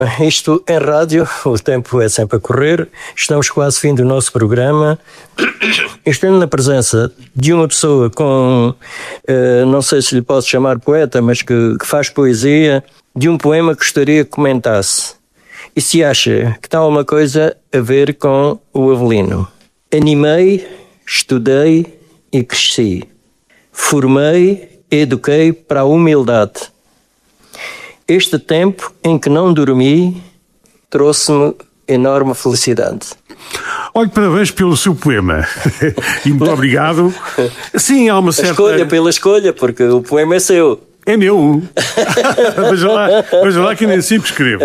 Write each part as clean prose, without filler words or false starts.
Isto em rádio, o tempo é sempre a correr, estamos quase fim do nosso programa. Estando na presença de uma pessoa com, não sei se lhe posso chamar poeta, mas que faz poesia, de um poema que gostaria que comentasse. E se acha que tem alguma coisa a ver com o Avelino? Animei, estudei e cresci. Formei, eduquei para a humildade. Este tempo em que não dormi trouxe-me enorme felicidade. Olhe, parabéns pelo seu poema. E muito obrigado. Sim, há uma certa... Escolha pela escolha, porque o poema é seu. É meu. Veja lá que nem assim que escrevo.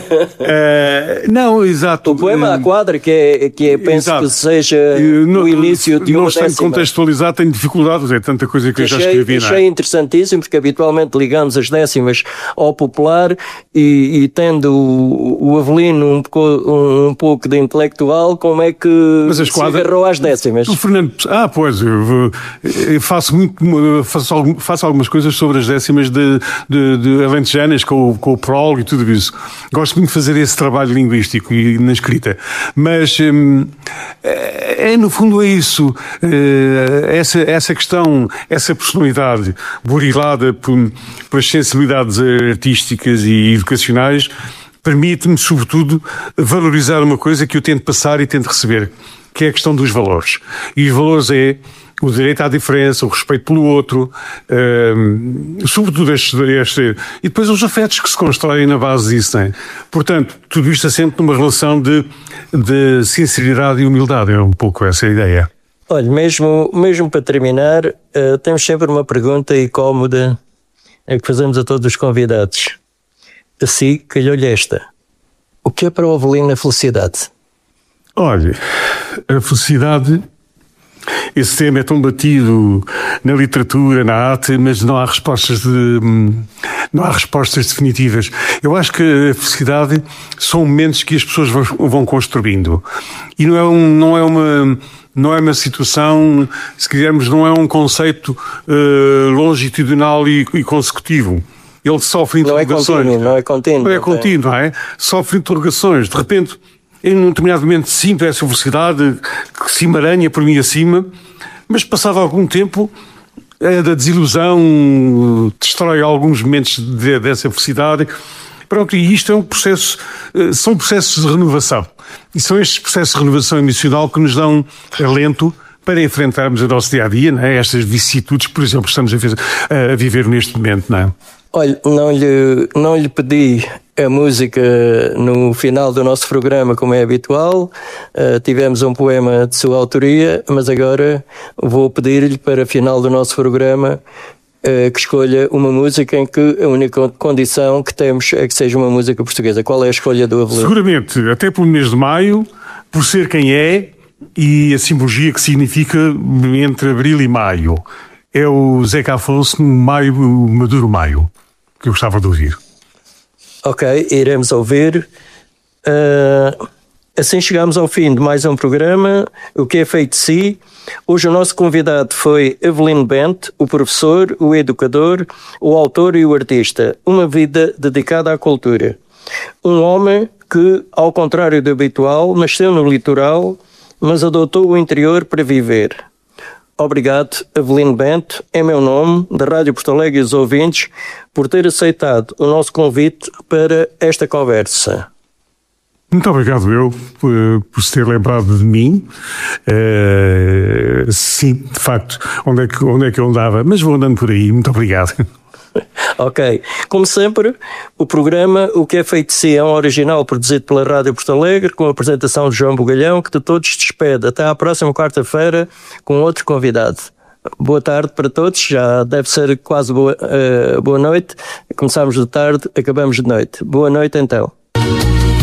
Não, exato. O poema à quadra, que é penso exato. Que seja o início de uma décima. Não sei contextualizar, tenho dificuldades, é tanta coisa que eu já escrevi. Achei interessantíssimo, porque habitualmente ligamos as décimas ao popular e tendo o Avelino um pouco de intelectual, como é que se agarrou às décimas? O Fernando, pois, eu faço algumas coisas sobre as décimas de alentejanas com o prol e tudo isso. Gosto muito de fazer esse trabalho linguístico e na escrita. Mas no fundo é isso. Essa questão, essa personalidade burilada pelas sensibilidades artísticas e educacionais permite-me, sobretudo, valorizar uma coisa que eu tento passar e tento receber, que é a questão dos valores. E os valores é o direito à diferença, o respeito pelo outro, sobretudo e depois os afetos que se constroem na base disso, não é? Portanto, tudo isto assenta numa relação de sinceridade e humildade, é um pouco essa a ideia. Olha, mesmo para terminar, temos sempre uma pergunta incómoda que fazemos a todos os convidados. Assim, calhou-lhe esta. O que é para o Avelino a felicidade? Olha, a felicidade... Esse tema é tão batido na literatura, na arte, mas não há respostas definitivas. Eu acho que a felicidade são momentos que as pessoas vão construindo. E não é uma situação, se quisermos, não é um conceito longitudinal e consecutivo. Ele sofre interrogações. Não é contínuo, não é? Sofre interrogações. De repente, em um determinado momento sinto essa velocidade que se emaranha por mim acima, mas passado algum tempo da desilusão destrói alguns momentos dessa velocidade. Pronto, e isto é um processo, são processos de renovação. E são estes processos de renovação emocional que nos dão alento para enfrentarmos o nosso dia-a-dia, não é? Estas vicissitudes que, por exemplo, estamos a viver neste momento, não é? Olha, não lhe pedi a música no final do nosso programa, como é habitual. Tivemos um poema de sua autoria, mas agora vou pedir-lhe para o final do nosso programa que escolha uma música em que a única condição que temos é que seja uma música portuguesa. Qual é a escolha do Avelino? Seguramente, até pelo mês de maio, por ser quem é e a simbologia que significa entre abril e maio. É o Zeca Afonso no Maduro Maio, que eu gostava de ouvir. Ok, iremos ouvir. Assim chegamos ao fim de mais um programa, O que é feito de si. Hoje o nosso convidado foi Avelino Bento, o professor, o educador, o autor e o artista. Uma vida dedicada à cultura. Um homem que, ao contrário do habitual, nasceu no litoral, mas adotou o interior para viver. Obrigado, Avelino Bento, em meu nome, da Rádio Porto Alegre e os ouvintes, por ter aceitado o nosso convite para esta conversa. Muito obrigado eu por se ter lembrado de mim. Sim, de facto, onde é que eu andava? Mas vou andando por aí. Muito obrigado. Ok. Como sempre, o programa O que é feito de si é um original produzido pela Rádio Porto Alegre, com a apresentação de João Bugalhão, que de todos se despede. Até à próxima quarta-feira com outro convidado. Boa tarde para todos, já deve ser quase boa noite. Começámos de tarde, acabamos de noite. Boa noite então.